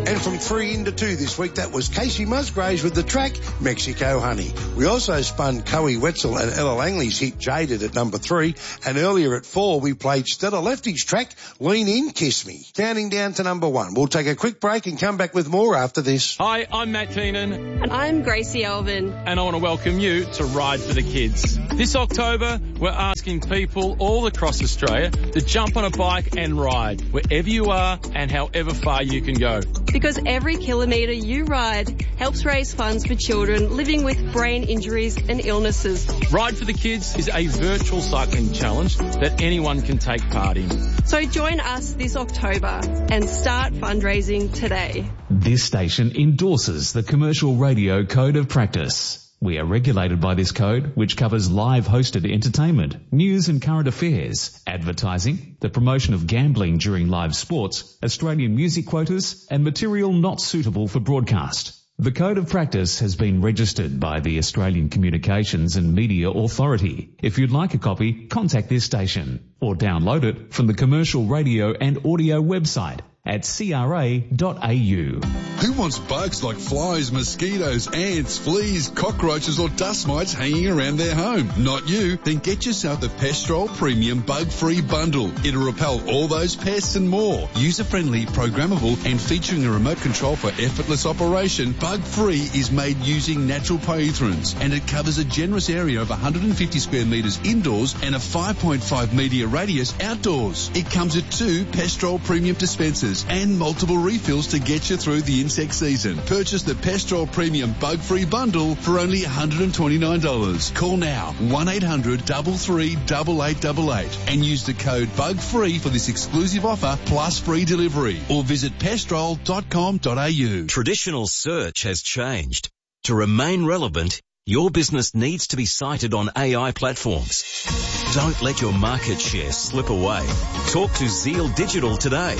And from 3 into 2 this week, that was Casey Musgraves with the track Mexico Honey. We also spun Coe Wetzel and Ella Langley's hit Jaded at number 3. And earlier at 4, we played Stella Lefty's track Lean In, Kiss Me. Counting down to number 1. We'll take a quick break and come back with more after this. Hi, I'm Matt Keenan. And I'm Gracie Elvin. And I want to welcome you to Ride for the Kids. This October, we're asking people all across Australia to jump on a bike and ride wherever you are and however far you can go. Because every kilometre you ride helps raise funds for children living with brain injuries and illnesses. Ride for the Kids is a virtual cycling challenge that anyone can take part in. So join us this October and start fundraising today. This station endorses the Commercial Radio Code of Practice. We are regulated by this code, which covers live hosted entertainment, news and current affairs, advertising, the promotion of gambling during live sports, Australian music quotas, and material not suitable for broadcast. The Code of Practice has been registered by the Australian Communications and Media Authority. If you'd like a copy, contact this station or download it from the Commercial Radio and Audio website at cra.au. Who wants bugs like flies, mosquitoes, ants, fleas, cockroaches or dust mites hanging around their home? Not you. Then get yourself the Pestrol Premium Bug-Free Bundle. It'll repel all those pests and more. User-friendly, programmable and featuring a remote control for effortless operation, Bug-Free is made using natural pyrethrins and it covers a generous area of 150 square metres indoors and a 5.5 metre radius outdoors. It comes with 2 Pestrol Premium dispensers and multiple refills to get you through the insect season. Purchase the Pestrol Premium Bug-Free Bundle for only $129. Call now 1-800-338888 and use the code BUGFREE for this exclusive offer plus free delivery or visit pestrol.com.au. Traditional search has changed. To remain relevant, your business needs to be cited on AI platforms. Don't let your market share slip away. Talk to Zeal Digital today.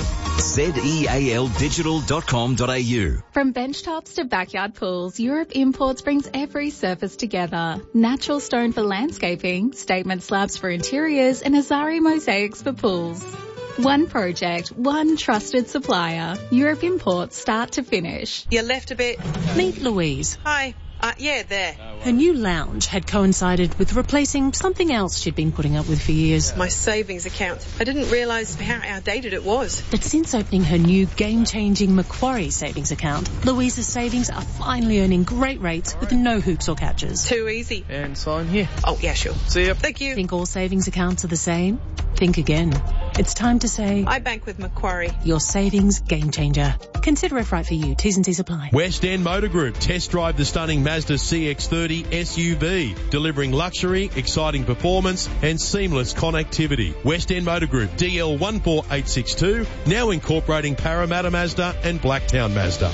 zealdigital.com.au. From benchtops to backyard pools, Europe Imports brings every surface together. Natural stone for landscaping, statement slabs for interiors, and Azari mosaics for pools. One project, one trusted supplier. Europe Imports, start to finish. You left a bit. Meet Louise. Hi. Yeah, there. Her new lounge had coincided with replacing something else she'd been putting up with for years. My savings account. I didn't realise how outdated it was. But since opening her new game-changing Macquarie savings account, Louise's savings are finally earning great rates with no hoops or catches. Too easy. And sign here. Oh, yeah, sure. See ya. Thank you. Think all savings accounts are the same? Think again. It's time to say, I bank with Macquarie. Your savings game changer. Consider if right for you. T's and C's apply. West End Motor Group. Test drive the stunning Mazda CX-30 SUV, delivering luxury, exciting performance and seamless connectivity. West End Motor Group, DL 14862, now incorporating Parramatta Mazda and Blacktown Mazda.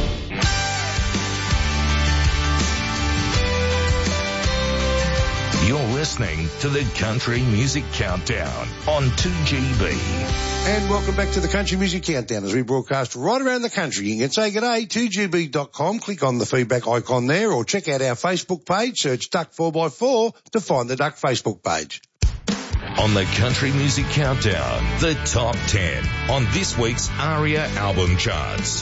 You're listening to the Country Music Countdown on 2GB. And welcome back to the Country Music Countdown as we broadcast right around the country. You can say g'day, 2GB.com, click on the feedback icon there or check out our Facebook page, search Duck 4x4 to find the Duck Facebook page. On the Country Music Countdown, the top 10 on this week's ARIA album charts.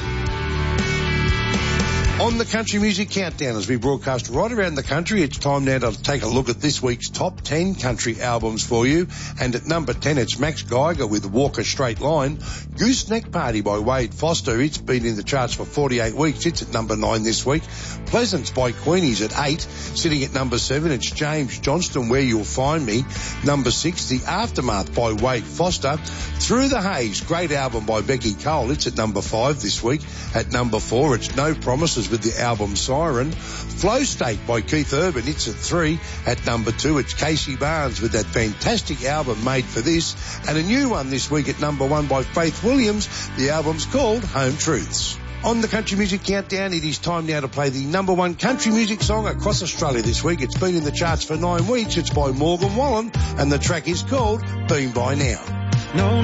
On the Country Music Countdown, as we broadcast right around the country, it's time now to take a look at this week's top 10 country albums for you. And at number 10, it's Max Geiger with Walk a Straight Line. Gooseneck Party by Wade Foster. It's been in the charts for 48 weeks. It's at number 9 this week. Pleasance by Queenies at 8. Sitting at number 7, it's James Johnston, Where You'll Find Me. Number 6, The Aftermath by Wade Foster. Through the Haze, great album by Becky Cole. It's at number 5 this week. At number 4, it's No Promises with the album Siren. Flow State by Keith Urban. It's at 3. At number 2, it's Casey Barnes with that fantastic album Made for This. And a new one this week at number 1 by Faith Williams. The album's called Home Truths. On the Country Music Countdown, it is time now to play the number 1 country music song across Australia this week. It's been in the charts for 9 weeks. It's by Morgan Wallen, and the track is called Been By Now. No.